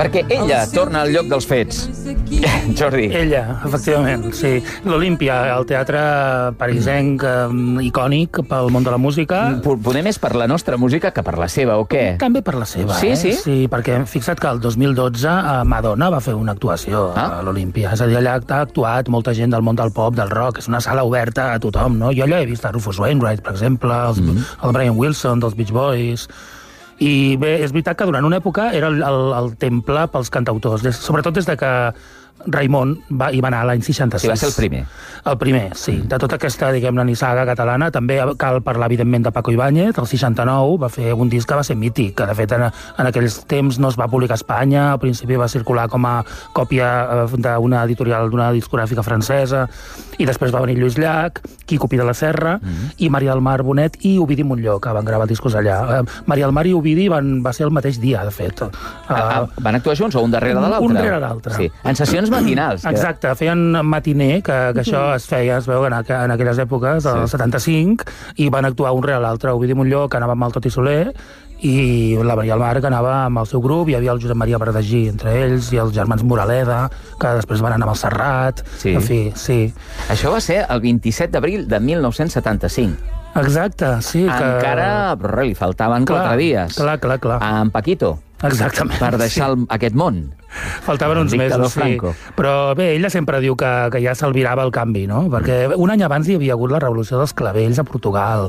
Perquè ella torna al lloc dels fets. Jordi. Ella, efectivament, sí. L'Olímpia, el teatre parisenc icònic pel món de la música. Poder més per la nostra música que per la seva, o què? També per la seva, sí, sí? Sí, perquè fixa't que el 2012 Madonna va fer una actuació a l'Olímpia. És a dir, allà ha actuat molta gent del món del pop, del rock, és una sala oberta a tothom, no? Jo allà he vist a Rufus Wainwright, per exemple, el Brian Wilson dels Beach Boys. I bé, és veritat que durant una època era el temple pels cantautors, sobretot des de que Raimon hi va anar l'any 66. I va ser el primer. El primer, sí. De tota aquesta, diguem-ne, nissaga catalana, també cal parlar, evidentment, de Paco Ibáñez. El 69 va fer un disc que va ser mític, que, de fet, en aquells temps no es va publicar a Espanya. Al principi va circular com a còpia d'una editorial, d'una discogràfica francesa, i després va venir Lluís Llach, Quico Pi de la Serra, i Maria del Mar Bonet i Ovidi Montllor, que van gravar discos allà. Maria del Mar i Ovidi va ser el mateix dia, de fet. Van actuar junts o un darrere de l'altre? Un darrere l'altre. Sí. En sessions matinals. Exacte, feien matiner, que això es feia, es veu en aquelles èpoques, del 75, i van actuar un rere l'altre. Ovidi Montllor, que anava amb el Toti Soler, i la Maria del Mar, que anava amb el seu grup. Hi havia el Josep Maria Verdagí entre ells, i els germans Moraleda, que després van anar amb el Serrat. Sí. En fi, sí. Això va ser el 27 d'abril de 1975. Exacte, sí. Encara, però li faltaven 4 dies. Clar. En Paquito. Exactament. Per deixar aquest món. Faltaven uns mesos, sí. Però bé, ella sempre diu que ja s'albirava el canvi, no? Perquè un any abans hi havia hagut la revolució dels clavells a Portugal,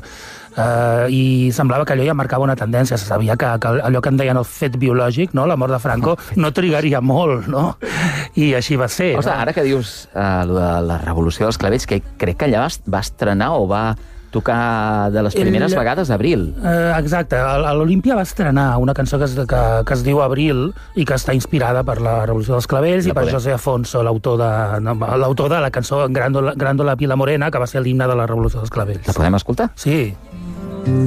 i semblava que allò ja marcava una tendència. Se sabia que allò que en deien el fet biològic, no? La mort de Franco, no trigaria molt, no? I així va ser. Ostres, ara que dius la revolució dels clavells, que crec que allà va estrenar o va tocar de les primeres vegades Abril. Exacte. L'Olímpia va estrenar una cançó que es diu Abril i que està inspirada per la Revolució dels Clavells i per José Afonso, l'autor de la cançó Grándola Pila Morena, que va ser l'himne de la Revolució dels Clavells. La podem escoltar? Sí.